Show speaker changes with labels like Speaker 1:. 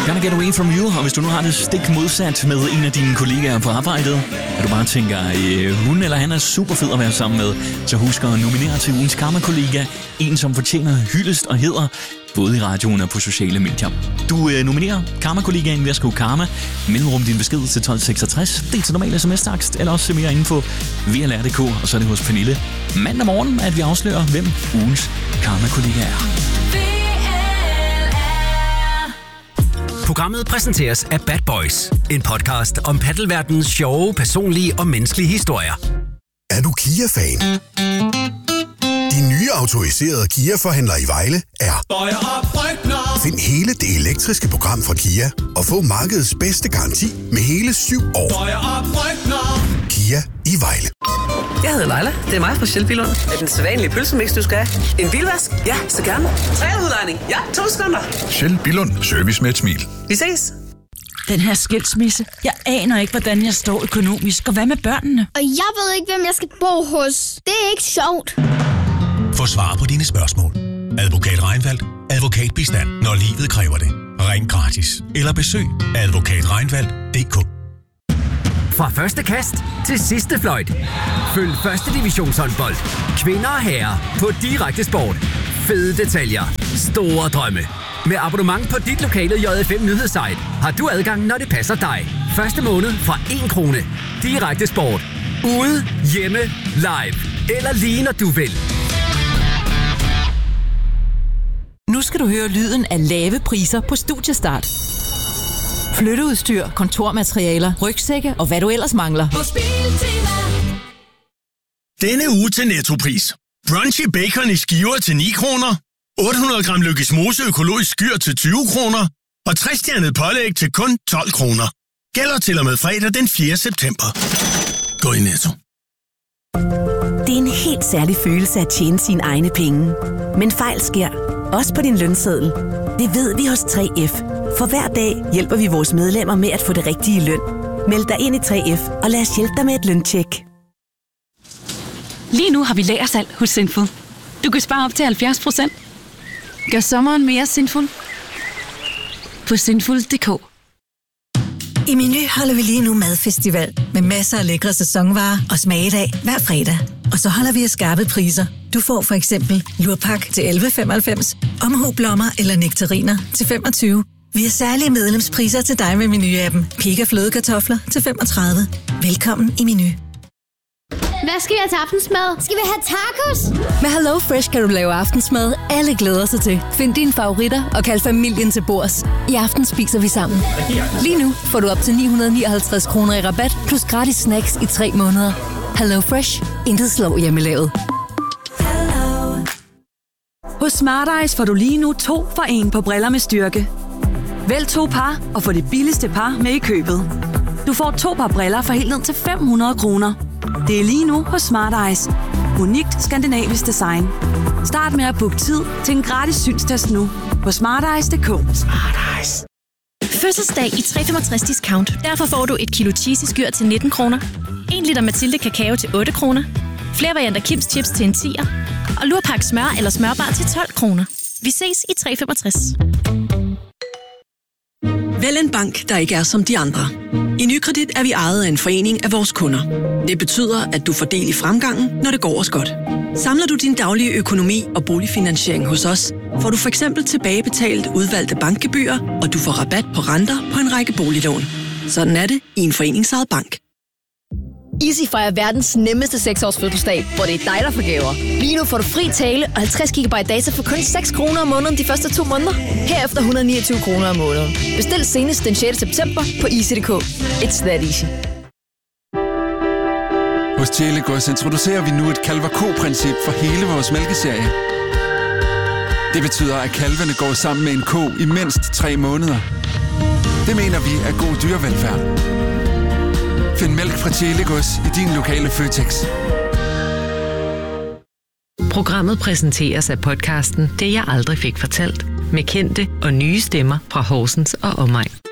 Speaker 1: Gonna Get Away From You, og hvis du nu har det stik modsat med en af dine kollegaer på arbejdet, og du bare tænker, hun eller han er super fed at være sammen med, så husk at nominere til ugens Karma-kollega, en som fortjener hyldest og hæder, både i radioen og på sociale medier. Du nominerer Karma-kollegaen ved at skrive Karma, mellemrum din besked til 1266, det er til normal sms-takst, eller også se mere info via lær.dk, og så er det hos Pernille mandag morgen, at vi afslører, hvem ugens Karma-kollega er.
Speaker 2: Programmet præsenteres af Bad Boys, en podcast om paddelverdenens sjove, personlige og menneskelige historier.
Speaker 3: Er du Kia-fan? De nye autoriserede Kia-forhandlere i Vejle er Find hele det elektriske program fra Kia og få markedets bedste garanti med hele 7 år. Kia i Vejle.
Speaker 4: Jeg hedder Leila. Det er mig fra Shell Billund. Er den sædvanlige pølsemix, du skal have? En bilvask? Ja, så gerne. Trailerudlejning? Ja, 2 sekunder.
Speaker 5: Shell Billund. Service med et smil.
Speaker 4: Vi ses.
Speaker 6: Den her skilsmisse. Jeg aner ikke, hvordan jeg står økonomisk. Og hvad med børnene?
Speaker 7: Og jeg ved ikke, hvem jeg skal bo hos. Det er ikke sjovt.
Speaker 8: Få svar på dine spørgsmål. Advokat Reinfeldt. Advokatbistand, når livet kræver det. Ring gratis. Eller besøg advokatreinfeldt.dk.
Speaker 2: Fra første kast til sidste fløjt. Følg første divisionshåndbold. Kvinder og herrer på direkte sport. Fede detaljer. Store drømme. Med abonnement på dit lokale JFM nyhedssite har du adgang, når det passer dig. Første måned fra 1 krone. Direkte sport. Ude, hjemme, live. Eller lige når du vil.
Speaker 9: Nu skal du høre lyden af lave priser på Studiestart. Flytteudstyr, kontormaterialer, rygsække og hvad du ellers mangler.
Speaker 10: Denne uge til Nettopris. Brunchy bacon i skiver til 9 kroner. 800 gram Lykkes Mose økologisk skyr til 20 kroner. Og 3-stjernet pålæg til kun 12 kroner. Gælder til og med fredag den 4. september. Gå i Netto.
Speaker 11: Det er en helt særlig følelse at tjene sine egne penge. Men fejl sker. Også på din lønseddel. Det ved vi hos 3F. For hver dag hjælper vi vores medlemmer med at få det rigtige løn. Meld dig ind i 3F, og lad os hjælpe dig med et løntjek.
Speaker 12: Lige nu har vi lagersalg hos Sinful. Du kan spare op til 70%. Gør sommeren mere Sinful på sinful.dk.
Speaker 13: I Meny holder vi lige nu madfestival med masser af lækre sæsonvarer og smagedag hver fredag. Og så holder vi af skarpe priser. Du får for eksempel lurpak til 11,95, omhublommer eller nektariner til 25. Vi har særlige medlemspriser til dig med Meny-appen. Pik og flødekartofler til 35. Velkommen i Meny.
Speaker 7: Hvad skal vi have til aftensmad? Skal vi have tacos?
Speaker 14: Med Hello Fresh kan du lave aftensmad, alle glæder sig til. Find dine favoritter og kald familien til bords. I aften spiser vi sammen. Lige nu får du op til 959 kroner i rabat, plus gratis snacks i 3 måneder. Hello Fresh. Intet slår hjemmelavet.
Speaker 6: Hos Smart Eyes får du lige nu 2 for 1 på briller med styrke. Vælg 2 par og få det billigste par med i købet. Du får 2 par briller for helt ned til 500 kroner. Det er lige nu hos Smart Eyes. Unikt skandinavisk design. Start med at booke tid til en gratis synstest nu på smarteyes.dk.
Speaker 15: Smart Eyes. Fødselsdag i 365 discount. Derfor får du et kilo cheesy skyr til 19 kroner. 1 liter Mathilde kakao til 8 kroner. Flere varianter Kims Chips til en 10'er. Og lurpak smør eller smørbar til 12 kroner. Vi ses i 365.
Speaker 4: Vælg en bank, der ikke er som de andre. I Nykredit er vi ejet af en forening af vores kunder. Det betyder, at du får del i fremgangen, når det går os godt. Samler du din daglige økonomi og boligfinansiering hos os, får du for eksempel tilbagebetalt udvalgte bankgebyrer, og du får rabat på renter på en række boliglån. Sådan er det i en foreningsejet bank.
Speaker 14: Easy fejrer verdens nemmeste 6-års fødselsdag, hvor det er dig, der får gaver. Lige nu får du fri tale og 50 GB data for kun 6 kroner om måneden de første 2 måneder. Herefter 129 kroner om måneden. Bestil senest den 6. september på easy.dk. It's that easy.
Speaker 16: Hos Telegos introducerer vi nu et kalver-ko-princip for hele vores mælkeserie. Det betyder, at kalvene går sammen med en ko i mindst 3 måneder. Det mener vi er god dyrevelfærd. Find mælk fra Telegos i din lokale Føtex.
Speaker 17: Programmet præsenteres af podcasten Det jeg aldrig fik fortalt, med kendte og nye stemmer fra Horsens og omegn.